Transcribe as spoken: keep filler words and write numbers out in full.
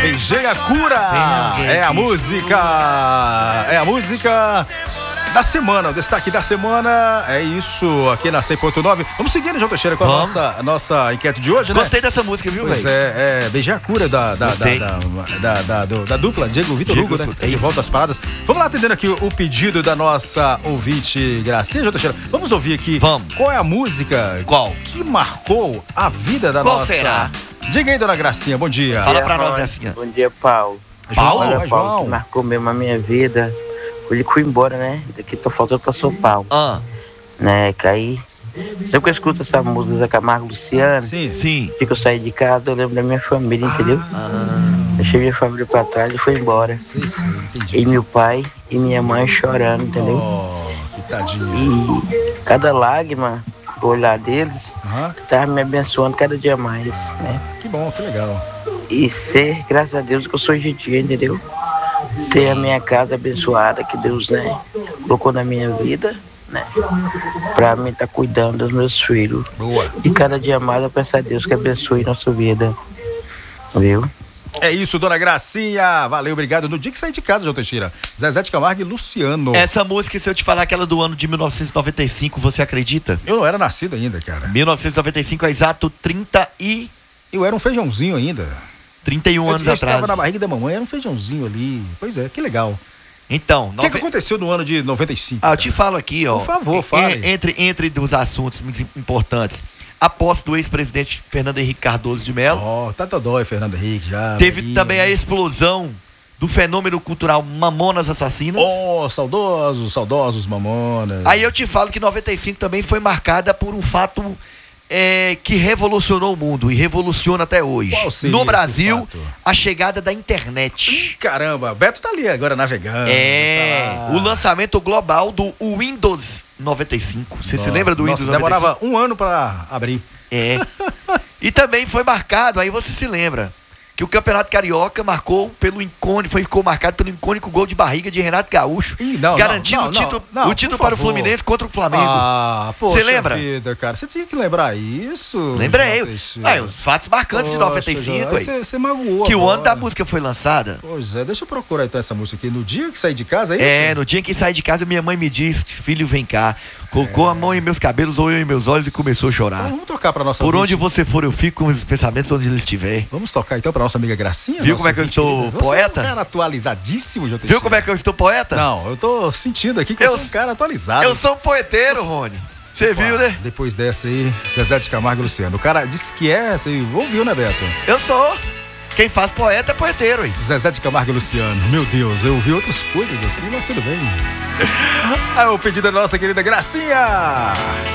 Beijei a cura. É a música. É a música da semana, o destaque da semana é isso, aqui na cem ponto nove. Vamos seguindo, João Teixeira, com a nossa, a nossa enquete de hoje, né? Gostei dessa música, viu, velho? Pois é, é Beijei a Cura da, da, da, da, da, da, do, da dupla, Diego Vitor Hugo, né? É de volta às paradas. Vamos lá atendendo aqui o, o pedido da nossa ouvinte Gracinha, João Teixeira. Vamos ouvir aqui. Vamos. Qual é a música Qual? que marcou a vida da Qual nossa... será? Diga aí, dona Gracinha, bom dia. Fala pra nós, Gracinha. Bom dia, Paulo. Paulo? Olha, João. Paulo, que marcou mesmo a minha vida. Ele foi embora, né? Daqui tô faltando pra São Paulo. Ah, Né, caí. Sempre que eu escuto essa música da Camargo Luciano, Sim, sim. fico eu sair de casa, eu lembro da minha família, entendeu? Deixei minha família pra trás e foi embora. sim, sim, entendi. E meu pai e minha mãe chorando, entendeu? Oh, que tadinho. E cada lágrima do olhar deles Aham, tava me abençoando cada dia mais, né? que bom, que legal. E ser, graças a Deus, que eu sou hoje em dia, entendeu? Ter a minha casa abençoada que Deus, né, colocou na minha vida, né? Pra mim estar cuidando dos meus filhos. Boa. E cada dia mais eu peço a Deus que abençoe nossa vida. Viu? É isso, dona Gracinha. Valeu, obrigado. No dia que saí de casa, João Teixeira, Zezé de Camargo e Luciano. Essa música, se eu te falar aquela do ano de mil novecentos e noventa e cinco, você acredita? Eu não era nascido ainda, cara. mil novecentos e noventa e cinco é exato trinta e... Eu era um feijãozinho ainda. trinta e um eu, anos eu atrás. estava na barriga da mamãe, era um feijãozinho ali. Pois é, que legal. Então, O que, que nove... aconteceu no ano de noventa e cinco? Ah, eu te falo aqui, ó. Por favor, fale. En- Entre, entre dos assuntos muito importantes, a posse do ex-presidente Fernando Henrique Cardoso de Mello. Ó, oh, tá dodói, Fernando Henrique, já. Teve velhinho. também a explosão do fenômeno cultural Mamonas Assassinas. Oh, saudosos, saudosos Mamonas. Aí eu te falo que noventa e cinco também foi marcada por um fato é, que revolucionou o mundo e revoluciona até hoje. Qual seria No esse Brasil, fato? a chegada da internet. Ih, caramba, Beto tá ali agora navegando. É, tá lá. o lançamento global do Windows noventa e cinco. Você se Nossa, lembra do Windows nossa, noventa e cinco? demorava um ano pra abrir. É. E também foi marcado, aí você se lembra, que o Campeonato Carioca marcou pelo icônico, foi, ficou marcado pelo icônico gol de barriga de Renato Gaúcho, Ih, não, garantindo não, o não, título, não, não, o título por para o favor. Fluminense contra o Flamengo. Ah, poxa Você lembra? vida, cara. Você tinha que lembrar isso. Lembrei. João Teixeira. Aí, os fatos marcantes de Poxa, noventa e cinco, João, aí, Você você magoou que o ano agora. da música foi lançada. Pois é, deixa eu procurar então essa música aqui. No dia que saí de casa, é isso? É, no dia que saí de casa, minha mãe me disse, filho, vem cá. Colocou a mão em meus cabelos, olhou em meus olhos e começou a chorar. Então, vamos tocar pra nossa Por ouvinte. onde você for, eu fico com os pensamentos onde ele estiver. Vamos tocar então pra nossa amiga Gracinha? Viu nossa como é que eu ouvinte estou querida? Você poeta? é um cara atualizadíssimo, João Viu Teixeira. como é que eu estou poeta? Não, eu tô sentindo aqui que eu, Eu- sou um cara atualizado. Eu sou um poeteiro, Rony. Você viu, né? Depois dessa aí, Zezé de Camargo e Luciano. O cara disse que é, você ouviu, né, Beto? Eu sou. Quem faz poeta é poeteiro, hein? Zezé de Camargo e Luciano. Meu Deus, eu ouvi outras coisas assim, mas tudo bem. É o pedido da nossa querida Gracinha.